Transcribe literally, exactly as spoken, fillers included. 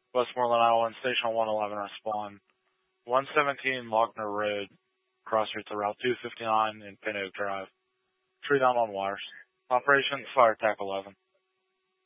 Westmoreland, Iowa, and Station one eleven respond. one seventeen Lochner Road, cross route to Route two fifty-nine and Pin Oak Drive. Tree down on wires. Operations Fire Tac eleven.